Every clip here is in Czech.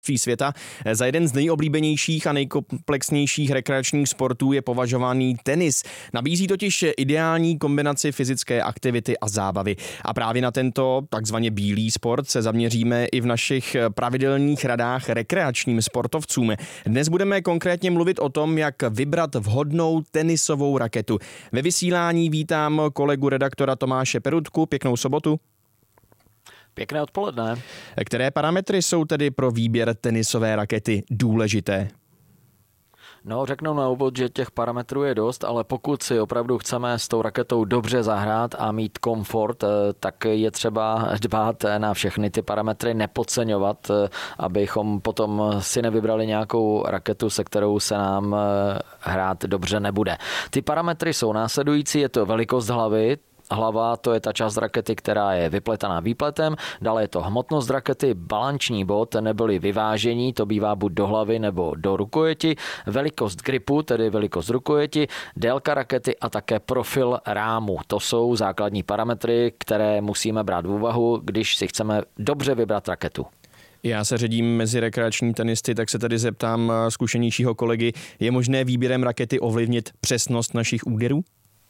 světa. Za jeden z nejoblíbenějších a nejkomplexnějších rekreačních sportů je považovaný tenis. Nabízí totiž ideální kombinaci fyzické aktivity a zábavy. A právě na tento takzvaně bílý sport se zaměříme i v našich pravidelných radách rekreačním sportovcům. Dnes budeme konkrétně mluvit o tom, jak vybrat vhodnou tenisovou raketu. Ve vysílání vítám kolegu redaktora Tomáše Perutku. Pěknou sobotu. Pěkné odpoledne. Které parametry jsou tedy pro výběr tenisové rakety důležité? No, řeknu na úvod, že těch parametrů je dost, ale pokud si opravdu chceme s tou raketou dobře zahrát a mít komfort, tak je třeba dbát na všechny ty parametry, nepodceňovat, abychom potom si nevybrali nějakou raketu, se kterou se nám hrát dobře nebude. Ty parametry jsou následující, je to velikost hlavy. Hlava, to je ta část rakety, která je vypletaná výpletem, dále je to hmotnost rakety, balanční bod neboli vyvážení, to bývá buď do hlavy nebo do rukojeti, velikost gripu, tedy velikost rukojeti, délka rakety a také profil rámu. To jsou základní parametry, které musíme brát v úvahu, když si chceme dobře vybrat raketu. Já se řadím mezi rekreační tenisty, tak se tady zeptám zkušenějšího kolegy, je možné výběrem rakety ovlivnit přesnost našich úderů?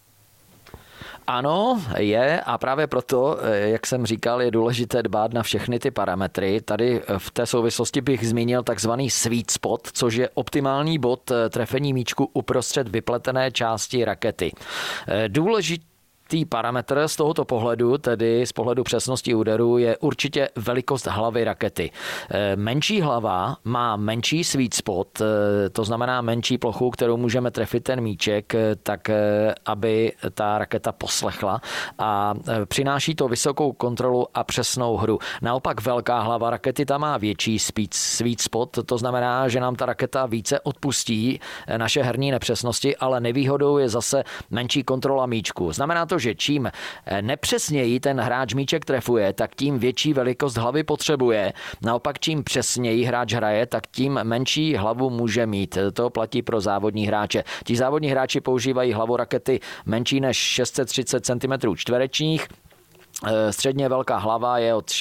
Ano, je a právě proto, jak jsem říkal, je důležité dbát na všechny ty parametry. Tady v té souvislosti bych zmínil takzvaný sweet spot, což je optimální bod trefení míčku uprostřed vypletené části rakety. Důležitý parametr z tohoto pohledu, tedy z pohledu přesnosti úderu, je určitě velikost hlavy rakety. Menší hlava má menší sweet spot, to znamená menší plochu, kterou můžeme trefit ten míček, tak aby ta raketa poslechla a přináší to vysokou kontrolu a přesnou hru. Naopak velká hlava rakety ta má větší sweet spot, to znamená, že nám ta raketa více odpustí naše herní nepřesnosti, ale nevýhodou je zase menší kontrola míčku. Znamená to, že čím nepřesněji ten hráč míček trefuje, tak tím větší velikost hlavy potřebuje. Naopak čím přesněji hráč hraje, tak tím menší hlavu může mít. To platí pro závodní hráče. Ti závodní hráči používají hlavu rakety menší než 630 cm čtverečních. Středně velká hlava je od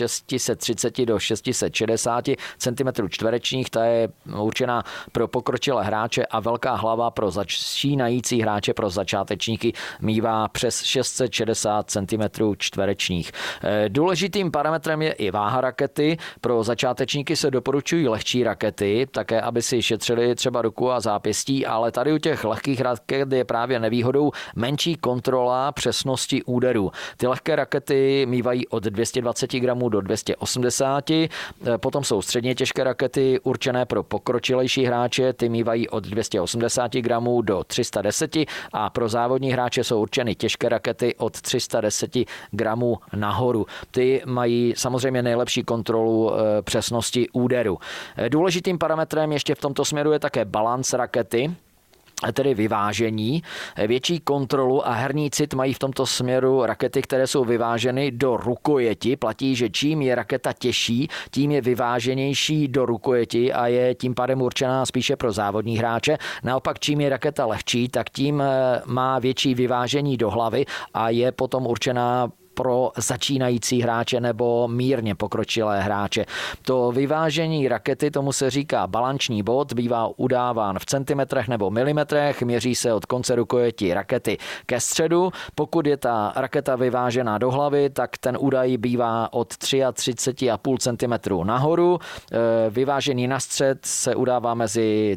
630 do 660 cm čtverečních, ta je určená pro pokročilé hráče a velká hlava pro začínající hráče, pro začátečníky mívá přes 660 cm čtverečních. Důležitým parametrem je i váha rakety. Pro začátečníky se doporučují lehčí rakety, také aby si šetřili třeba ruku a zápěstí, ale tady u těch lehkých raket je právě nevýhodou menší kontrola přesnosti úderů. Ty lehké rakety mívají od 220 gramů do 280, potom jsou středně těžké rakety určené pro pokročilejší hráče, ty mívají od 280 gramů do 310 a pro závodní hráče jsou určeny těžké rakety od 310 gramů nahoru. Ty mají samozřejmě nejlepší kontrolu přesnosti úderu. Důležitým parametrem ještě v tomto směru je také balans rakety, tedy vyvážení. Větší kontrolu a herní cit mají v tomto směru rakety, které jsou vyváženy do rukojeti. Platí, že čím je raketa těžší, tím je vyváženější do rukojeti a je tím pádem určená spíše pro závodní hráče. Naopak, čím je raketa lehčí, tak tím má větší vyvážení do hlavy a je potom určená pro začínající hráče nebo mírně pokročilé hráče. To vyvážení rakety, tomu se říká balanční bod, bývá udáván v centimetrech nebo milimetrech, měří se od konce rukojeti rakety ke středu. Pokud je ta raketa vyvážená do hlavy, tak ten údaj bývá od 33,5 cm nahoru. Vyvážený na střed se udává mezi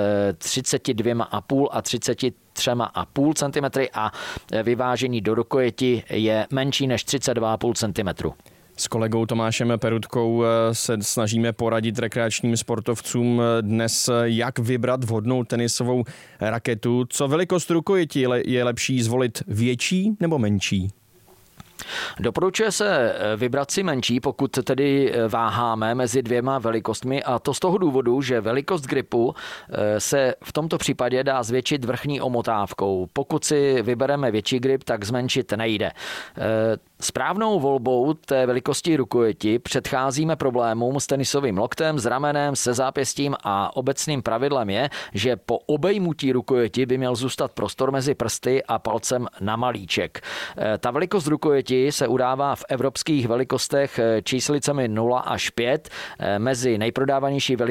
32,5 a 33,5 cm a vyvážení do rukojeti je menší než 32,5 cm. S kolegou Tomášem Perutkou se snažíme poradit rekreačním sportovcům dnes, jak vybrat vhodnou tenisovou raketu. Co velikost rukojeti je lepší zvolit, větší nebo menší? Doporučuje se vybrat si menší, pokud tedy váháme mezi dvěma velikostmi, a to z toho důvodu, že velikost gripu se v tomto případě dá zvětšit vrchní omotávkou. Pokud si vybereme větší grip, tak zmenšit nejde. Správnou volbou té velikosti rukojeti předcházíme problémům s tenisovým loktem, s ramenem, se zápěstím a obecným pravidlem je, že po obejmutí rukojeti by měl zůstat prostor mezi prsty a palcem na malíček. Ta velikost rukojeti se udává v evropských velikostech číslicemi 0 až 5. Mezi nejprodávanější velikosti